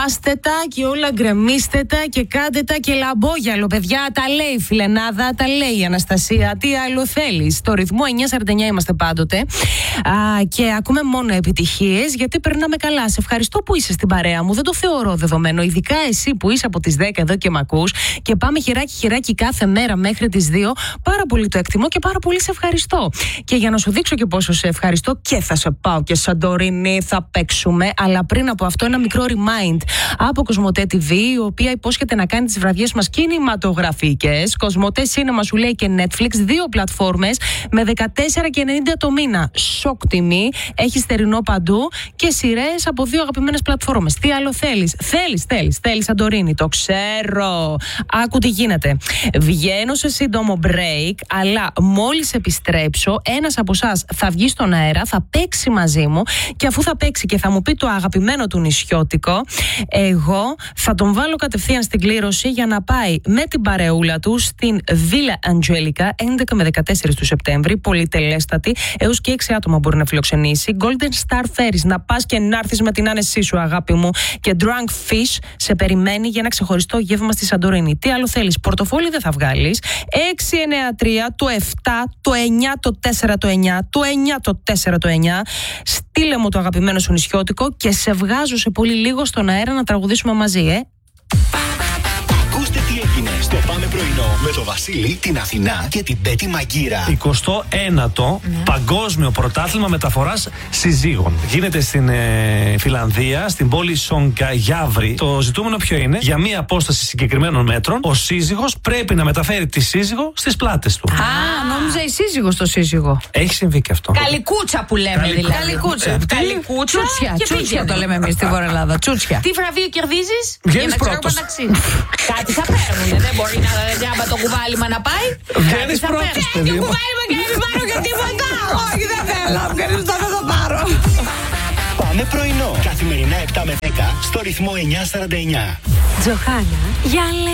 φάστε τα και όλα γκρεμίστε τα και κάντε τα και λαμπόγιαλο, παιδιά. Τα λέει η Φιλενάδα, τα λέει η Αναστασία. Τι άλλο θέλεις? Στο ρυθμό 949 είμαστε πάντοτε. Και ακούμε μόνο επιτυχίες, γιατί περνάμε καλά. Σε ευχαριστώ που είσαι στην παρέα μου. Δεν το θεωρώ δεδομένο. Ειδικά εσύ που είσαι από τις 10 εδώ και μ' ακούς. Και πάμε χεράκι-χεράκι κάθε μέρα μέχρι τις 2. Πάρα πολύ το εκτιμώ και πάρα πολύ σε ευχαριστώ. Και για να σου δείξω και πόσο σε ευχαριστώ, και θα σε πάω και Σαντορίνη, θα παίξουμε. Αλλά πριν από αυτό, ένα μικρό remind από Κοσμοτέ TV, η οποία υπόσχεται να κάνει τις βραδιές μας κινηματογραφικές. Κοσμοτέ Cinema σου λέει και Netflix, 2 πλατφόρμες με 14,90 το μήνα. Σοκ τιμή, έχει στερινό παντού και σειρές από 2 αγαπημένες πλατφόρμες. Τι άλλο θέλεις? Θέλεις Σαντορίνη, το ξέρω. Άκου τι γίνεται. Βγαίνω σε σύντομο break, αλλά μόλις επιστρέψω, ένας από εσάς θα βγει στον αέρα, θα παίξει μαζί μου και αφού θα παίξει και θα μου πει το αγαπημένο του νησιώτικο, εγώ θα τον βάλω κατευθείαν στην κλήρωση για να πάει με την παρεούλα του στην Villa Angelica 11 με 14 του Σεπτέμβρη, πολυτελέστατη, έως και 6 άτομα μπορεί να φιλοξενήσει. Golden Star Ferries, να πας και να έρθεις με την άνεσή σου, αγάπη μου. Και Drunk Fish σε περιμένει για ένα ξεχωριστό γεύμα στη Σαντορίνη. Τι άλλο θέλεις? Πορτοφόλι δεν θα βγάλεις? 693 το 7, το 9, το 4, το 9, το 9, το 4, το 9. Στείλε μου το αγαπημένο σου νησιώτικο και σε βγάζω σε πολύ λίγο στον αέρα να τραγουδήσουμε μαζί, Ακούστε τι έγινε στο Πάμε Πρωινό με το Βασίλη, την Αθηνά και την Πέτη Μαγκύρα. 29ο Παγκόσμιο Πρωτάθλημα Μεταφοράς Συζύγων. Γίνεται στην Φιλανδία, στην πόλη Σονγκαγιάβρη. Το ζητούμενο ποιο είναι? Για μία απόσταση συγκεκριμένων μέτρων, ο σύζυγος πρέπει να μεταφέρει τη σύζυγο στις πλάτες του. Νόμιζα η σύζυγος το σύζυγο. Έχει συμβεί και αυτό. Καλικούτσα που λέμε δηλαδή. Καλικούτσα. Τσούτσια το λέμε εμείς στη Βόρεια Ελλάδα. Τσούτσια. Τι βραβείο κερδίζεις? Βγαίνεις πρώτος. Κάτι θα παίρνουν. Δεν μπορεί να το κουβάλιμα να πάει. Βγαίνεις πρώτος, παιδί μου. Κουβάλιμα και να μην πάρω και τίποτα. Όχι, δεν θέλω. Ευχαριστώ, δεν θα πάρω. Πάμε Πρωινό. Καθημερινά 7 με 10 στο ρυθμό 949. Τζοχάνα, για